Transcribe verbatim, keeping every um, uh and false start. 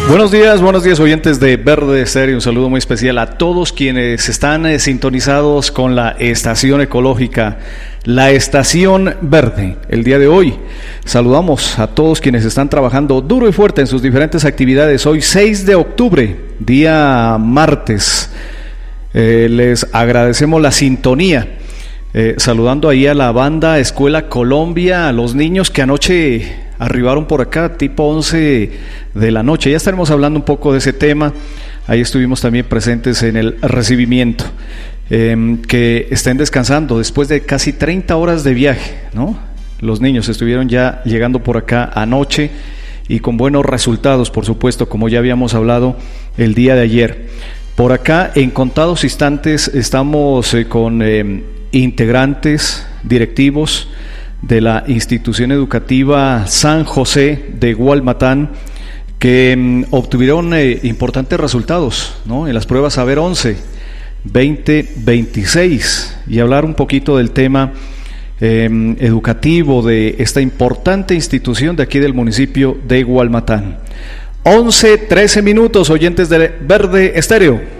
Buenos días, buenos días oyentes de Verde Estéreo. Un saludo muy especial a todos quienes están eh, sintonizados con la estación ecológica, la Estación Verde. El día de hoy saludamos a todos quienes están trabajando duro y fuerte en sus diferentes actividades. Hoy seis de octubre, día martes. Eh, les agradecemos la sintonía. Eh, saludando ahí a la banda Escuela Colombia, a los niños que anoche arribaron por acá, tipo once de la noche. Ya estaremos hablando un poco de ese tema. Ahí estuvimos también presentes en el recibimiento. Eh, que estén descansando después de casi treinta horas de viaje, ¿no? Los niños estuvieron ya llegando por acá anoche y con buenos resultados, por supuesto, como ya habíamos hablado el día de ayer. Por acá, en contados instantes, estamos eh, con eh, integrantes, directivos de la institución educativa San José de Gualmatán, que mm, obtuvieron eh, importantes resultados, ¿no? En las pruebas Saber once veinte veintiséis, y hablar un poquito del tema eh, educativo de esta importante institución de aquí del municipio de Gualmatán. once trece minutos, oyentes de Verde Estéreo.